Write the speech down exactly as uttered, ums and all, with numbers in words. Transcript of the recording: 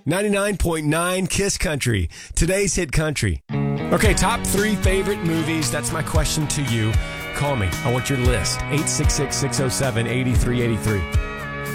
ninety-nine point nine Kiss Country, today's hit country. Okay, top three favorite movies. That's my question to you. Call me. I want your list. eight six six, six oh seven, eight three eight three.